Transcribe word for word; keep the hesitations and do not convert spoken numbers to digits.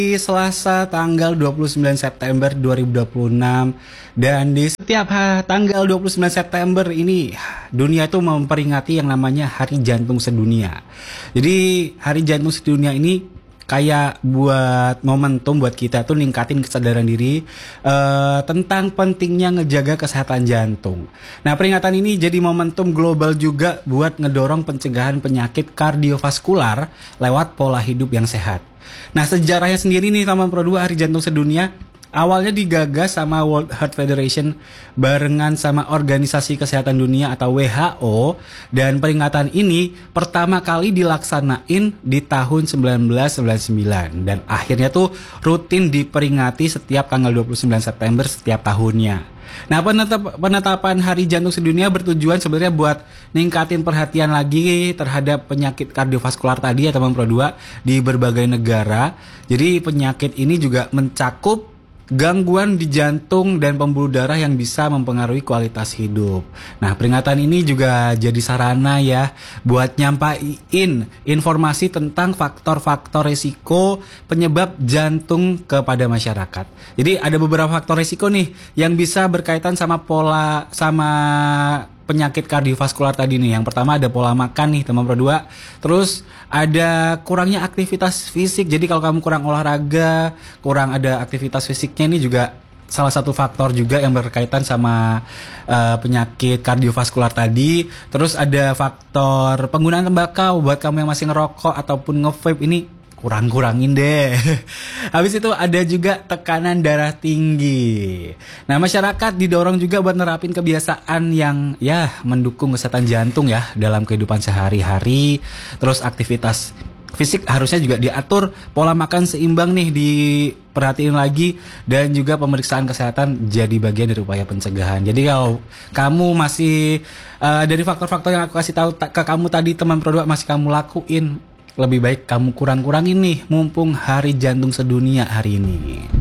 Di Selasa tanggal dua puluh sembilan September dua ribu dua puluh enam, dan di setiap ha, tanggal dua puluh sembilan September ini dunia itu memperingati yang namanya Hari Jantung Sedunia. Jadi Hari Jantung Sedunia ini kayak buat momentum buat kita tuh ningkatin kesadaran diri uh, tentang pentingnya ngejaga kesehatan jantung. Nah, peringatan ini jadi momentum global juga buat ngedorong pencegahan penyakit kardiovaskular lewat pola hidup yang sehat. Nah, sejarahnya sendiri nih teman Pro dua, Hari Jantung Sedunia awalnya digagas sama World Heart Federation barengan sama Organisasi Kesehatan Dunia atau W H O, dan peringatan ini pertama kali dilaksanain di tahun seribu sembilan ratus sembilan puluh sembilan dan akhirnya tuh rutin diperingati setiap tanggal dua puluh sembilan September setiap tahunnya. Nah, penetap, penetapan Hari Jantung Sedunia bertujuan sebenarnya buat ningkatin perhatian lagi terhadap penyakit kardiovaskular tadi ya teman Pro dua di berbagai negara. Jadi penyakit ini juga mencakup gangguan di jantung dan pembuluh darah yang bisa mempengaruhi kualitas hidup. Nah, peringatan ini juga jadi sarana ya buat nyampain informasi tentang faktor-faktor risiko penyebab jantung kepada masyarakat. Jadi ada beberapa faktor risiko nih yang bisa berkaitan sama pola sama penyakit kardiovaskular tadi nih. Yang pertama ada pola makan nih teman Pro dua. Terus ada kurangnya aktivitas fisik. Jadi kalau kamu kurang olahraga, kurang ada aktivitas fisiknya, ini juga salah satu faktor juga yang berkaitan sama uh, penyakit kardiovaskular tadi. Terus ada faktor penggunaan tembakau buat kamu yang masih ngerokok ataupun nge-vape, ini kurang-kurangin deh. Habis itu ada juga tekanan darah tinggi. Nah, masyarakat didorong juga buat nerapin kebiasaan yang ya mendukung kesehatan jantung ya dalam kehidupan sehari-hari. Terus aktivitas fisik harusnya juga diatur, pola makan seimbang nih diperhatiin lagi, dan juga pemeriksaan kesehatan jadi bagian dari upaya pencegahan. Jadi kalau kamu masih uh, dari faktor-faktor yang aku kasih tahu ta- ke kamu tadi teman Pro dua masih kamu lakuin, lebih baik kamu kurang-kurangin nih mumpung Hari Jantung Sedunia hari ini.